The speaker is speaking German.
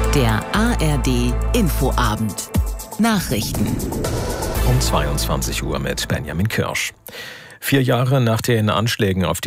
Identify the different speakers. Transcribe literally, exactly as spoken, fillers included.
Speaker 1: Der A R D Infoabend. Nachrichten.
Speaker 2: Um zweiundzwanzig Uhr mit Benjamin Kirsch. Vier Jahre nach den Anschlägen auf die